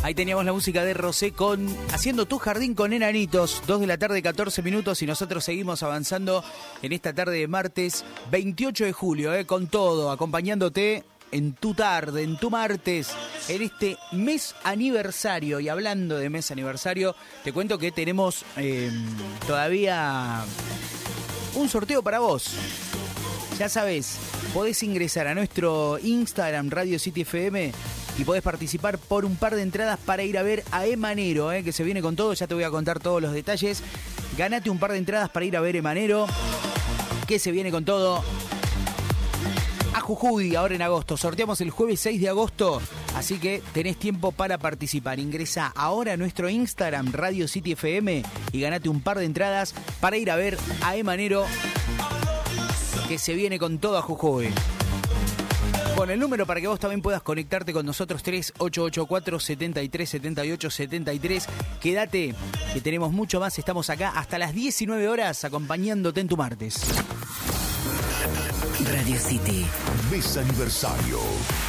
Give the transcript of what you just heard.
Ahí teníamos la música de Rosé con Haciendo tu jardín con enanitos. 2 de la tarde, 14 minutos y nosotros seguimos avanzando en esta tarde de martes 28 de julio, con todo, acompañándote en tu tarde, en tu martes, en este mes aniversario. Y hablando de mes aniversario, te cuento que tenemos todavía un sorteo para vos. Ya sabés, podés ingresar a nuestro Instagram Radio City FM y podés participar por un par de entradas para ir a ver a Emanero, que se viene con todo. Ya te voy a contar todos los detalles. Ganate un par de entradas para ir a ver Emanero, que se viene con todo. A Jujuy, ahora en agosto. Sorteamos el jueves 6 de agosto, así que tenés tiempo para participar. Ingresá ahora a nuestro Instagram Radio City FM y ganate un par de entradas para ir a ver a Emanero, que se viene con todo a Jujuy. Bueno, el número para que vos también puedas conectarte con nosotros, 3884-7378-73. Quédate, que tenemos mucho más. Estamos acá hasta las 19 horas acompañándote en tu martes. Radio City. Mes aniversario.